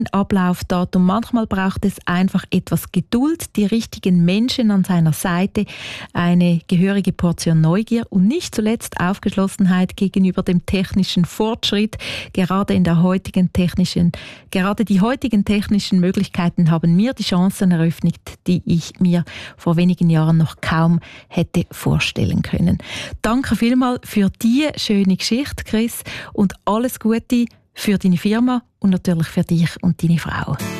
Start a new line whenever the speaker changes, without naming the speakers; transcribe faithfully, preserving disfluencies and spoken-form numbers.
Ablaufdatum. Manchmal braucht es einfach etwas Geduld, die richtigen Menschen an seiner Seite, eine gehörige Portion Neugier und nicht zuletzt Aufgeschlossenheit gegenüber dem technischen Fortschritt. Gerade in der heutigen technischen, gerade die heutigen technischen Möglichkeiten haben mir die Chancen eröffnet, die ich mir vor wenigen Jahren noch kaum hätte vorstellen können. Danke vielmals für diese schöne Geschichte, Chris, und alles Gute für deine Firma und natürlich für dich und deine Frau.